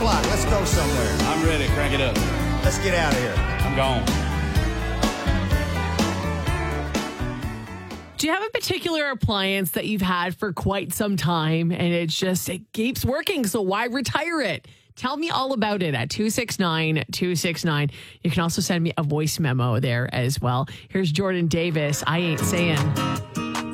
o'clock. Let's go somewhere. I'm ready. Crank it up. Let's get out of here. I'm gone. Do you have a particular appliance that you've had for quite some time and it keeps working, so why retire it? Tell me all about it at 269-269. You can also send me a voice memo there as well. Here's Jordan Davis. I Ain't Saying.